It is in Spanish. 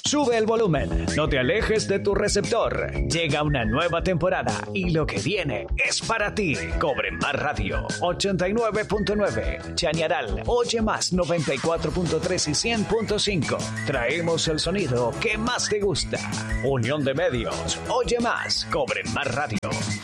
Sube el volumen, no te alejes de tu receptor. Llega una nueva temporada y lo que viene es para ti. Cobre Más Radio 89.9, Chañaral, Oye Más 94.3 y 100.5. Traemos el sonido que más te gusta. Unión de Medios, Oye Más, Cobre Más Radio.